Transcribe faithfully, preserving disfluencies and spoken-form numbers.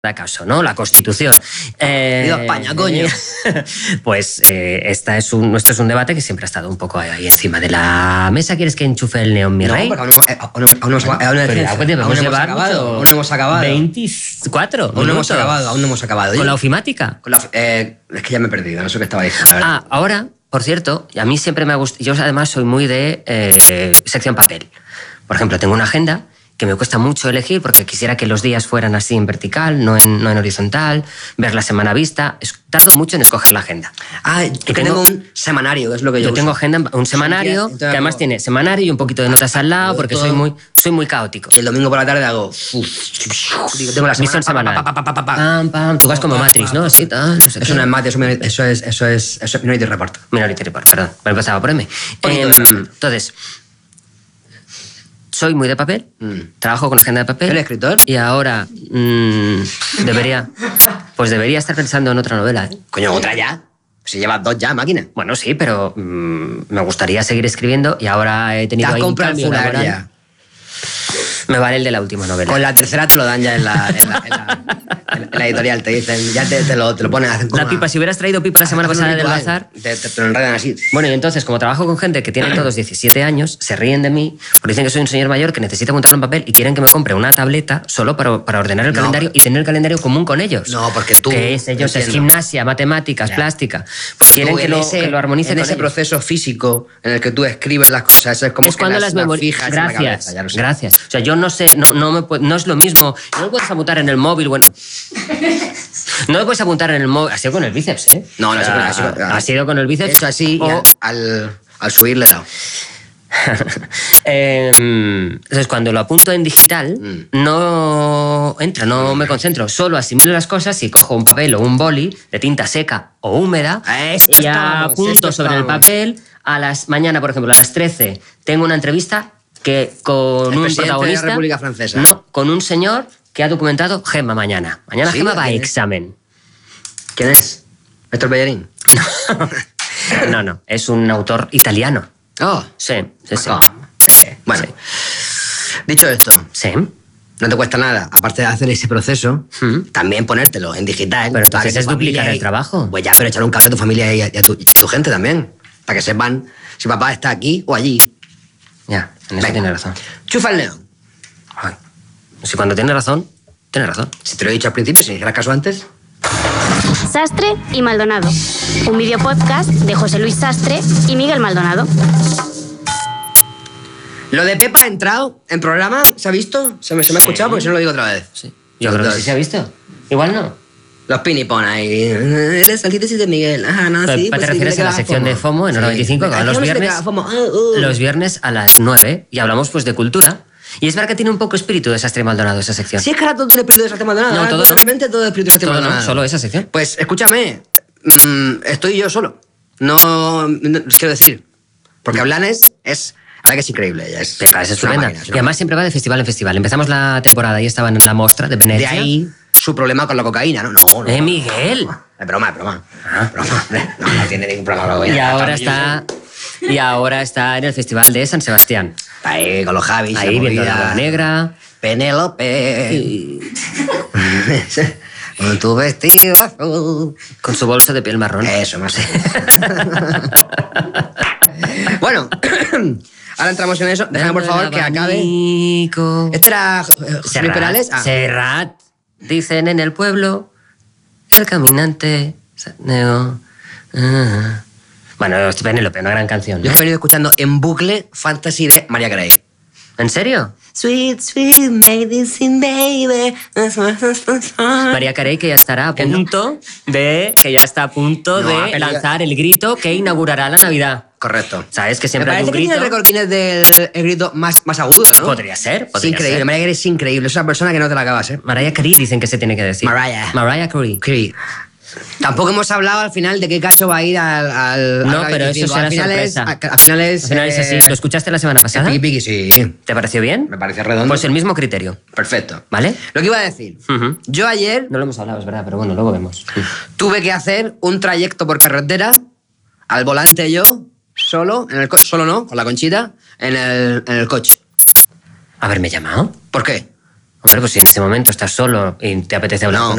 acaso, ¿no? La Constitución. Eh, ¡Viva España, coño! Pues eh, esta es un, nuestro es un debate que siempre ha estado un poco ahí encima de la mesa. ¿Quieres que enchufe el neón, mi no, rey? No, porque aún no, aún no, aún no, aún no, Pero ya, pues, aún no hemos acabado. acabado. Aún no hemos acabado. veinticuatro Aún no hemos acabado, aún no hemos acabado. ¿Con la ofimática? Con la, eh, es que ya me he perdido, no sé qué estaba diciendo. Ah, ahora, por cierto, a mí siempre me ha gustado... Yo además soy muy de eh, sección papel. Por ejemplo, tengo una agenda que me cuesta mucho elegir porque quisiera que los días fueran así en vertical, no en, no en horizontal, ver la semana vista. Es, tardo mucho en escoger la agenda. Ah, yo tengo, tengo un semanario, que es lo que yo Yo uso. tengo agenda, un semanario, que además tiene semanario y un poquito de notas al lado, porque soy muy, soy muy caótico. Y el domingo por la tarde hago... Uf, tengo la semana semanal. Pa, pa, pa, pa, pa. Pam, pam. Tú vas como Matrix, ¿no? Así, tal, no sé eso qué. no es Matrix, eso es, eso es, eso es Minority Report. Minority Report, perdón. Me empezaba por M. Eh, entonces... Soy muy de papel, mm. trabajo con agenda de papel. ¿Eres escritor? Y ahora mmm, debería, pues debería estar pensando en otra novela. ¿eh? Coño, otra ya. Si llevas dos ya, máquina. Bueno, sí, pero mmm, me gustaría seguir escribiendo y ahora he tenido ahí un cambio laboral. Ya. Me vale el de la última novela. Con la tercera te lo dan ya en la, en la, en la, en la editorial. Te dicen, ya te, te, lo, te lo ponen. Hacen como la pipa, si hubieras traído pipa la semana pasada del bazar. Te, te, te lo enredan así. Bueno, y entonces, como trabajo con gente que tiene todos diecisiete años, se ríen de mí porque dicen que soy un señor mayor que necesita apuntarlo en papel y quieren que me compre una tableta solo para, para ordenar el no, calendario y tener el calendario común con ellos. No, porque tú... Que es, ellos es gimnasia, matemáticas, ya. plástica. Pues quieren que lo, ese, que lo armonicen en con ese ellos. proceso físico en el que tú escribes las cosas, eso es como es que cuando las, las, las fijas gracias, en la cabeza, ya lo sé. Gracias. O sea, yo no sé, no, no, me, no es lo mismo. No lo puedes apuntar en el móvil, bueno... No lo puedes apuntar en el móvil. Ha sido con el bíceps, ¿eh? No, no, o sea, ha, sido, ha, ha sido con el bíceps. Hecho así o... y al, al subirle dado. eh, entonces, cuando lo apunto en digital, mm. no entra, no me concentro. Solo asimilo las cosas y cojo un papel o un boli de tinta seca o húmeda esto y estamos, apunto esto sobre estamos. el papel. A las mañana, por ejemplo, a las trece, tengo una entrevista que con el un presidente protagonista... de la República Francesa. No, con un señor que ha documentado Gemma mañana. Mañana sí, Gemma va a examen. ¿Quién es? ¿Néstor Bellerín? No. no, no. Es un autor italiano. Oh. Sí, sí, sí. Oh. sí bueno, sí. Dicho esto, sí. no te cuesta nada, aparte de hacer ese proceso, ¿Mm? también ponértelo en digital. Pero entonces es duplicar el trabajo. Pues ya, pero echar un cable a tu familia y a, y a, tu, y a tu gente también, para que sepan si papá está aquí o allí. Ya, en eso tiene razón. Chufa el neón. Ay. Si cuando tiene razón, tiene razón. Si te lo he dicho al principio, si me hicieras caso antes. Sastre y Maldonado. Un video podcast de José Luis Sastre y Miguel Maldonado. Lo de Pepa ha entrado en programa, ¿se ha visto? ¿Se me, se me ha escuchado? Porque si no lo digo otra vez. Sí. Yo creo que sí se ha visto. Igual no. Los pinipón ahí. Eres antítesis de Miguel. Ah, no, pero, sí. ¿Te pues refieres sí, a la sección de FOMO en sí. hora veinticinco? Que los viernes, uh, uh. los viernes a las nueve y hablamos pues de cultura. Y es verdad que tiene un poco espíritu de Sastre y Maldonado esa sección. Sí, es que ahora todo tiene espíritu de Sastre y Maldonado. No, todo de repente todo es espíritu de Sastre y Maldonado. No, solo esa sección. Pues escúchame, mmm, estoy yo solo. No, no quiero decir. Porque Blanes es... La verdad que es increíble. Ella es, Pepa, es estupenda. máquina, es y además siempre va de festival en festival. Empezamos la temporada y estaban en la mostra de Venecia. De ahí su problema con la cocaína. No, no, no. Eh, Miguel. Es broma, es broma. Ah, broma. No, no tiene ningún problema con la cocaína. Y ahora está... Y ahora está en el Festival de San Sebastián. Ahí, con los Javis. Ahí, viendo la bola negra. Penélope. Y... con tu vestido azul. Con su bolso de piel marrón. Eso, más. Bueno, ahora entramos en eso. Déjame, por favor, que acabe. Este era José Luis Perales. Ah. Serrat. Dicen en el pueblo, el caminante... Negó. Ah. Bueno, es Penélope, una gran canción, ¿no? Yo he venido escuchando en bucle Fantasy de Mariah Carey. ¿En serio? Sweet, sweet medicine, baby. Mariah Carey, que ya estará a punto de... Que ya está a punto no, de lanzar el grito que inaugurará la Navidad. Correcto. ¿Sabes? Que siempre Me hay un parece grito... que tiene el récord Guinness del el grito más, más agudo, ¿no? Podría ser, podría es increíble. ser. Mariah Carey es increíble. Es una persona que no te la acabas, ¿eh? Mariah Carey dicen que se tiene que decir. Mariah. Mariah Carey. Carey. Tampoco hemos hablado al final de qué cacho va a ir al... al no, al pero eso será al final sorpresa. Es, al final es... Al final es así. Eh, ¿Lo escuchaste la semana pasada? Piqui, piqui, sí. ¿Te pareció bien? Me pareció redondo. Pues el mismo criterio. Perfecto. ¿Vale? Lo que iba a decir. Uh-huh. Yo ayer... No lo hemos hablado, es verdad, pero bueno, luego vemos. Tuve que hacer un trayecto por carretera, al volante yo, solo, en el co- solo no, con la Conchita, en el, en el coche. ¿Haberme llamado? ¿Por qué? Hombre, pues si en ese momento estás solo y te apetece hablar no, con